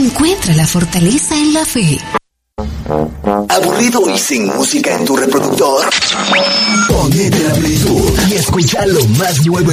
Encuentra la fortaleza en la fe. ¿Aburrido y sin música en tu reproductor? Ponete la Play Store y escucha lo más nuevo